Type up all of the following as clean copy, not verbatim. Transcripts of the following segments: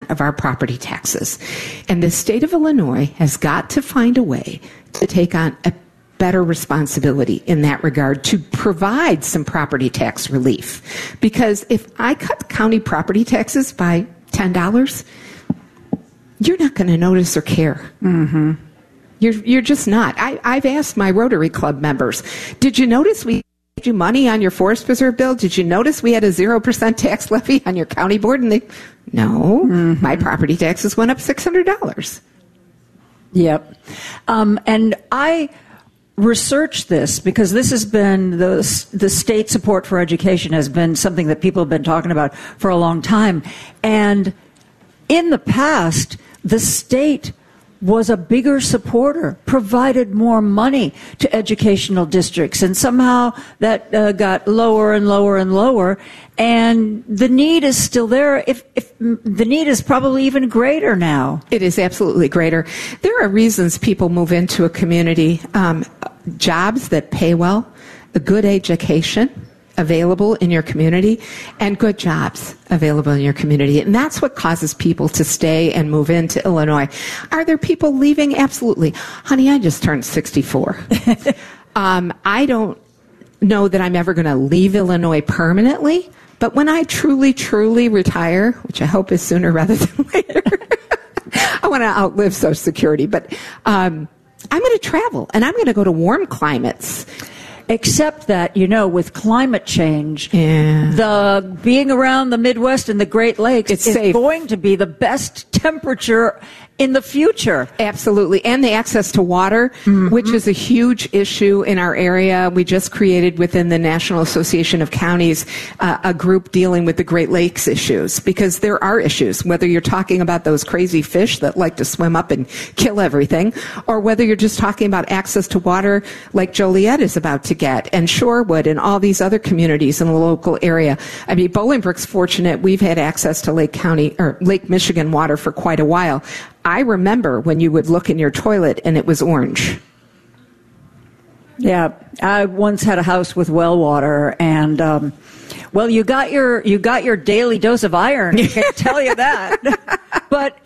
of our property taxes. And the state of Illinois has got to find a way to take on a better responsibility in that regard to provide some property tax relief. Because if I cut county property taxes by $10, you're not going to notice or care. Mm-hmm. You're just not. I've asked my Rotary Club members, did you notice we saved you money on your forest preserve bill? Did you notice we had a 0% tax levy on your county board? And no, my property taxes went up $600. Yep. And I researched this because this has been the state support for education has been something that people have been talking about for a long time. And in the past, the state was a bigger supporter, provided more money to educational districts, and somehow that got lower and lower and lower, and the need is still there. If the need is probably even greater now. It is absolutely greater. There are reasons people move into a community, jobs that pay well, a good education available in your community, and good jobs available in your community. And that's what causes people to stay and move into Illinois. Are there people leaving? Absolutely. Honey, I just turned 64. I don't know that I'm ever going to leave Illinois permanently, but when I truly, truly retire, which I hope is sooner rather than later, I want to outlive Social Security, but I'm going to travel, and I'm going to go to warm climates. Except that, with climate change, the being around the Midwest and the Great Lakes is safe. Going to be the best temperature in the future. Absolutely. And the access to water, which is a huge issue in our area. We just created within the National Association of Counties a group dealing with the Great Lakes issues, because there are issues, whether you're talking about those crazy fish that like to swim up and kill everything, or whether you're just talking about access to water like Joliet is about to get, and Shorewood and all these other communities in the local area. I mean, Bolingbrook's fortunate. We've had access to Lake Michigan water for quite a while. I remember when you would look in your toilet and it was orange. Yeah, I once had a house with well water, and you got your daily dose of iron. I can tell you that. But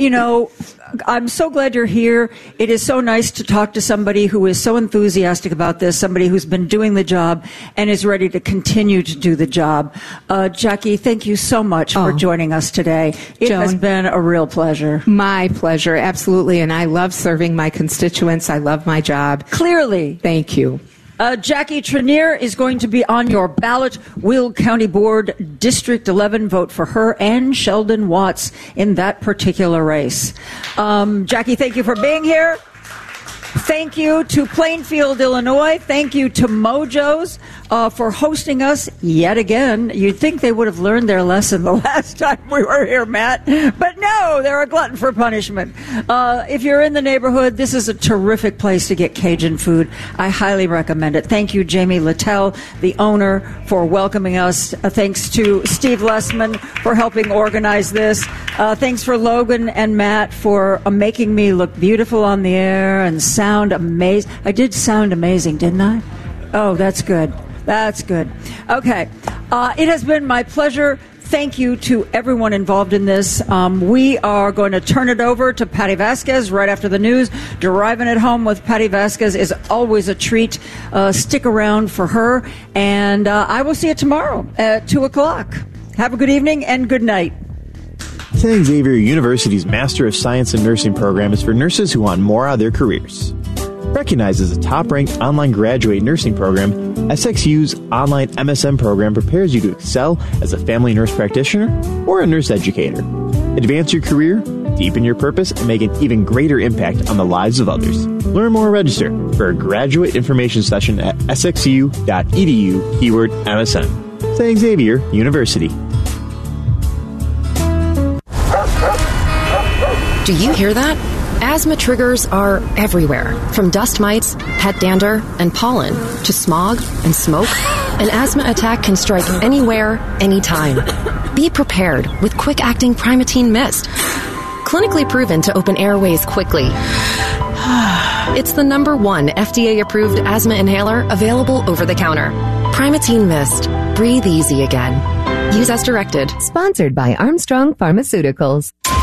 I'm so glad you're here. It is so nice to talk to somebody who is so enthusiastic about this, somebody who's been doing the job and is ready to continue to do the job. Jackie, thank you so much for joining us today. It has been a real pleasure. My pleasure, absolutely. And I love serving my constituents. I love my job. Clearly. Thank you. Jackie Trenier is going to be on your ballot. Will County Board District 11. Vote for her and Sheldon Watts in that particular race. Jackie, thank you for being here. Thank you to Plainfield, Illinois. Thank you to Mojo's for hosting us yet again. You'd think they would have learned their lesson the last time we were here, Matt. But no, they're a glutton for punishment. If you're in the neighborhood, this is a terrific place to get Cajun food. I highly recommend it. Thank you, Jamie Littell, the owner, for welcoming us. Thanks to Steve Lessman for helping organize this. Thanks for Logan and Matt for making me look beautiful on the air and sound amazing. I did sound amazing, didn't I? Oh, that's good. That's good. Okay. It has been my pleasure. Thank you to everyone involved in this. We are going to turn it over to Patty Vasquez right after the news. Driving it home with Patty Vasquez is always a treat. Stick around for her. And I will see you tomorrow at 2 o'clock. Have a good evening and good night. St. Xavier University's Master of Science in Nursing program is for nurses who want more out of their careers. Recognized as a top-ranked online graduate nursing program, SXU's online MSN program prepares you to excel as a family nurse practitioner or a nurse educator. Advance your career, deepen your purpose, and make an even greater impact on the lives of others. Learn more and register for a graduate information session at sxu.edu, keyword MSN. St. Xavier University. Do you hear that? Asthma triggers are everywhere, from dust mites, pet dander, and pollen, to smog and smoke. An asthma attack can strike anywhere, anytime. Be prepared with quick-acting Primatene Mist. Clinically proven to open airways quickly. It's the #1 FDA-approved asthma inhaler available over the counter. Primatene Mist. Breathe easy again. Use as directed. Sponsored by Armstrong Pharmaceuticals.